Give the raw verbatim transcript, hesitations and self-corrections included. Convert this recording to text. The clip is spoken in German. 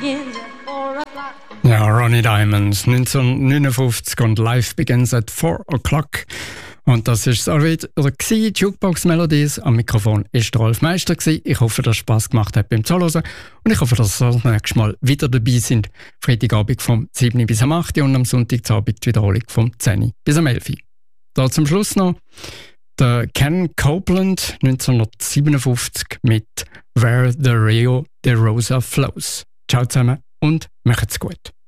Ja, Ronnie Diamond, neunzehnhundertneunundfünfzig und Life Begins at four o'clock. Und das war es auch wieder gewesen, Jukebox Melodies. Am Mikrofon war der Rolf Meister gewesen. Ich hoffe, dass es Spass gemacht hat beim Zuhören. Und ich hoffe, dass Sie das nächste Mal wieder dabei sind. Freitagabend vom sieben bis am acht und am Sonntagabend die Wiederholung vom zehn bis am elf. Da zum Schluss noch der Ken Copeland neunzehnhundertsiebenundfünfzig mit Where the Rio de Rosa Flows. Ciao zusammen und macht's gut.